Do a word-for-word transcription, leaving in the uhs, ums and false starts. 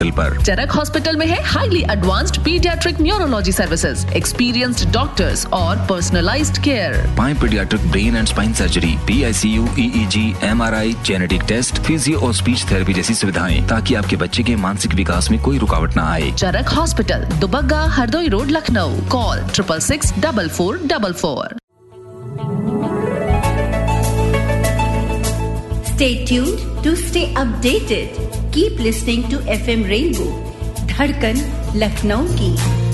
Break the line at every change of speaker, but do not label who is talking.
Hospital पर।
चरक hospital में है highly advanced paediatric neurology services, experienced doctors और पर्सनलाइज्ड केयर।
पाए paediatric brain and spine surgery, P I C you, E E ji, M R I, genetic test, physio और speech therapy जैसी सुविधाएं, ताकि आपके बच्चे के मानसिक विकास में कोई रुकावट न आए।
चरक hospital, Dubagga, Hardoi road, Lucknow. Call triple six double four double four.
Stay tuned to stay updated. Keep listening to F M Rainbow, धड़कन लखनऊ की।